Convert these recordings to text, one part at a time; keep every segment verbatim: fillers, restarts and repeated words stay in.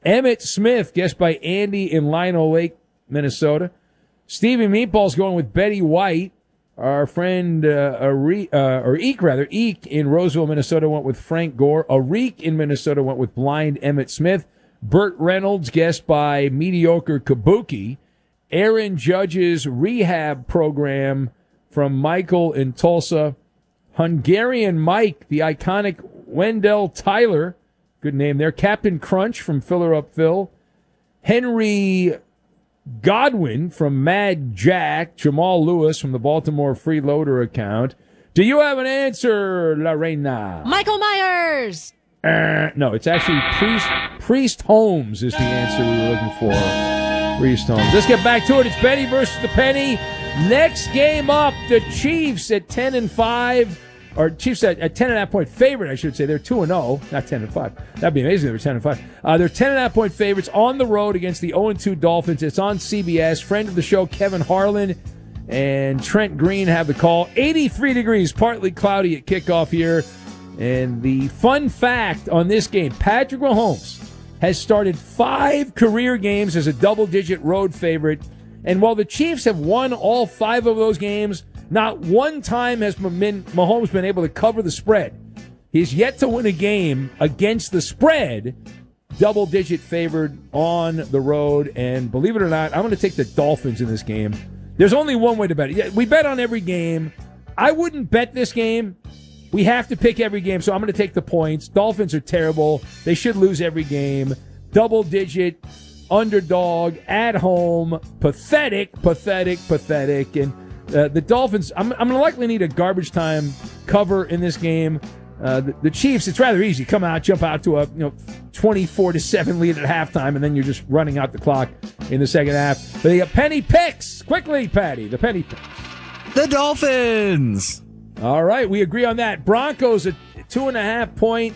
Emmett Smith, guessed by Andy in Lionel Lake, Minnesota. Stevie Meatball's going with Betty White. Our friend, uh, Are- uh, or Eek, rather, Eek in Roseville, Minnesota, went with Frank Gore. Arik in Minnesota went with blind Emmett Smith. Burt Reynolds, guessed by Mediocre Kabuki. Aaron Judge's rehab program from Michael in Tulsa. Hungarian Mike, the iconic Wendell Tyler, good name there. Captain Crunch from Filler Up Phil. Henry Godwin from Mad Jack. Jamal Lewis from the Baltimore Freeloader account. Do you have an answer, La Reina? Michael Myers. Uh, no, it's actually Priest Priest Holmes is the answer we were looking for. Priest Holmes. Let's get back to it. It's Benny versus the Penny. Next game up, the Chiefs at ten and five. Or Chiefs at, at ten and a half point favorite, I should say. They're two and oh, not ten and five. That'd be amazing if they were ten and five. Uh, they're ten and a half point favorites on the road against the oh and two Dolphins. It's on C B S. Friend of the show, Kevin Harlan and Trent Green have the call. eighty-three degrees, partly cloudy at kickoff here. And the fun fact on this game, Patrick Mahomes has started five career games as a double-digit road favorite. And while the Chiefs have won all five of those games, not one time has Mahomes been able to cover the spread. He's yet to win a game against the spread, double-digit favored on the road. And believe it or not, I'm going to take the Dolphins in this game. There's only one way to bet it. We bet on every game. I wouldn't bet this game. We have to pick every game, so I'm going to take the points. Dolphins are terrible. They should lose every game. Double-digit, underdog, at home, pathetic, pathetic, pathetic. And uh, the Dolphins, I'm, I'm going to likely need a garbage time cover in this game. Uh, the, the Chiefs, it's rather easy. Come out, jump out to a you know twenty-four to seven lead at halftime, and then you're just running out the clock in the second half. But they got penny picks. Quickly, Patty, the penny picks. The Dolphins. All right, we agree on that. Broncos, a two and a half point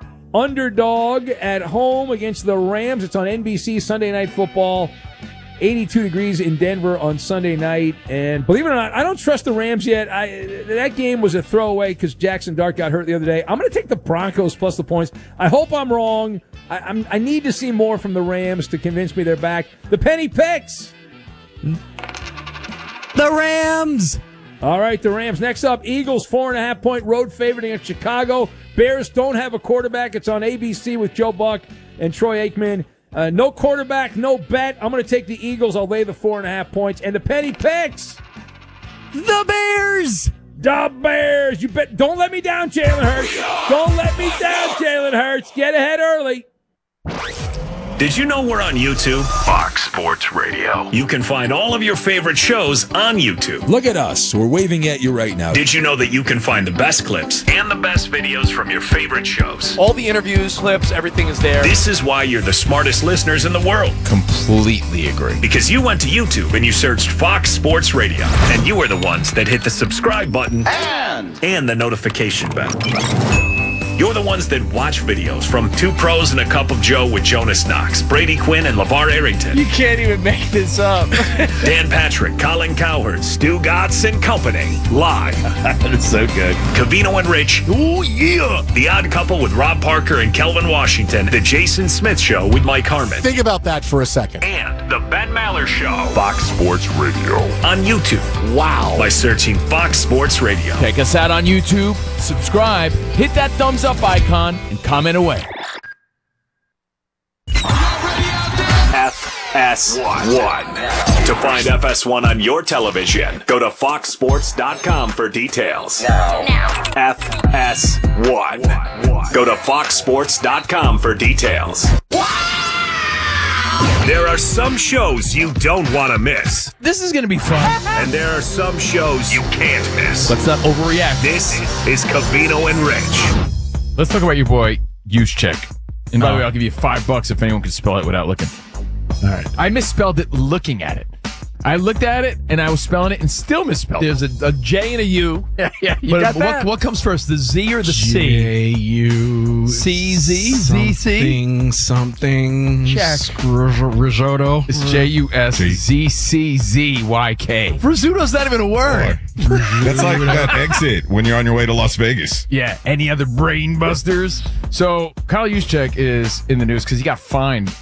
underdog at home against the Rams. It's on N B C Sunday Night Football. eighty-two degrees in Denver on Sunday night. And believe it or not, I don't trust the Rams yet. I, that game was a throwaway because Jackson Dart got hurt the other day. I'm going to take the Broncos plus the points. I hope I'm wrong. I, I'm, I need to see more from the Rams to convince me they're back. The penny picks. The Rams. All right, the Rams. Next up, Eagles, four and a half point road favorite against Chicago. Bears don't have a quarterback. It's on A B C with Joe Buck and Troy Aikman. Uh, no quarterback, no bet. I'm going to take the Eagles. I'll lay the four and a half points. And the penny picks. The Bears. The Bears. You bet. Don't let me down, Jalen Hurts. Don't let me down, Jalen Hurts. Get ahead early. Did you know we're on YouTube? Fox Sports Radio. You can find all of your favorite shows on YouTube. Look at us. We're waving at you right now. Did you know that you can find the best clips and the best videos from your favorite shows? All the interviews, clips, everything is there. This is why you're the smartest listeners in the world. Completely agree. Because you went to YouTube and you searched Fox Sports Radio. And you are the ones that hit the subscribe button and, and the notification bell. You're the ones that watch videos from Two Pros and a Cup of Joe with Jonas Knox, Brady Quinn, and LeVar Arrington. You can't even make this up. Dan Patrick, Colin Cowherd, Stu Gatz and Company. Live. That's so good. Covino and Rich. Oh, yeah. The Odd Couple with Rob Parker and Kelvin Washington. The Jason Smith Show with Mike Harmon. Think about that for a second. And The Ben Maller Show. Fox Sports Radio. On YouTube. Wow. By searching Fox Sports Radio. Check us out on YouTube. Subscribe. Hit that thumbs up icon and comment away. F S one. To find F S one on your television, go to fox sports dot com for details. Now. Now. F S one. Go to fox sports dot com for details. There are some shows you don't want to miss. This is going to be fun. And there are some shows you can't miss. Let's not overreact. This is Covino and Rich. Let's talk about your boy, Juszczyk. And by the way, I'll give you five bucks if anyone can spell it without looking. All right. I misspelled it looking at it. I looked at it, and I was spelling it and still misspelled There's it. a, a J and a U. Yeah, yeah, you but got what, that. what comes first, the Z or the C? J U C Z? Z C? Something, something. Check. Scr- risotto. It's J U S Z C Z Y K. Risotto's not even a word. That's like that exit when you're on your way to Las Vegas. Yeah, any other brain busters? So, Kyle Juszczyk is in the news because he got fined